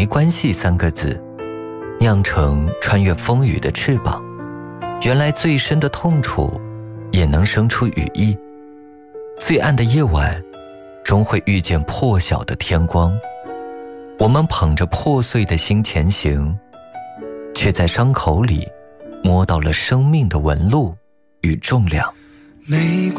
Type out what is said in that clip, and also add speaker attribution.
Speaker 1: 没关系3个字，酿成穿越风雨的翅膀。原来最深的痛楚也能生出羽翼。最暗的夜晚终会遇见破晓的天光。我们捧着破碎的心前行，却在伤口里摸到了生命的纹路与重量。